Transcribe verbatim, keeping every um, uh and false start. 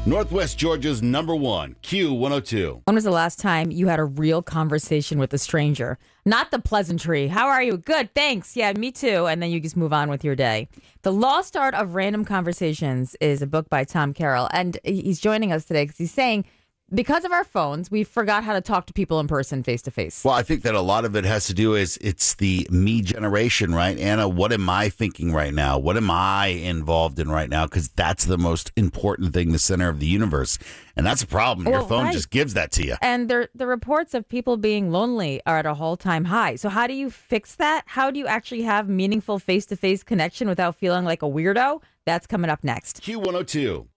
Northwest Georgia's number one, Q one oh two. When was the last time you had a real conversation with a stranger? Not the pleasantry. How are you? Good, thanks. Yeah, me too. And then you just move on with your day. The Lost Art of Random Conversations is a book by Tom Carroll. And he's joining us today because he's saying, because of our phones, we forgot how to talk to people in person, face to face. Well, I think that a lot of it has to do is it's the me generation, right? Anna, what am I thinking right now? What am I involved in right now? Because that's the most important thing, the center of the universe. And that's a problem. Your Well, phone right. just gives that to you. And there, the reports of people being lonely are at a all-time high. So how do you fix that? How do you actually have meaningful face-to-face connection without feeling like a weirdo? That's coming up next. Q one oh two.